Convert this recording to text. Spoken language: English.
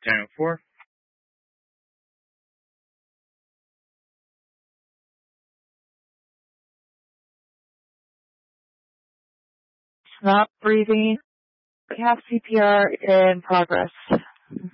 10-4. Not breathing. We have CPR in progress.